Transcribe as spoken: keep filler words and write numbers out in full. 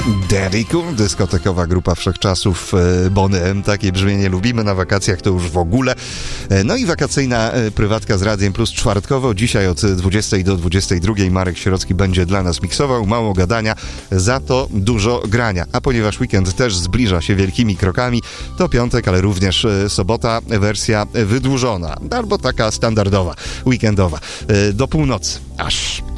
Daddy Cool, dyskotekowa grupa wszechczasów Boney M. Takie brzmienie lubimy, na wakacjach to już w ogóle. No i wakacyjna prywatka z Radiem Plus czwartkowo. Dzisiaj od dwudziestej do dwudziestej drugiej Marek Sierocki będzie dla nas miksował. Mało gadania, za to dużo grania. A ponieważ weekend też zbliża się wielkimi krokami, to piątek, ale również sobota, wersja wydłużona. Albo taka standardowa, weekendowa. Do północy aż.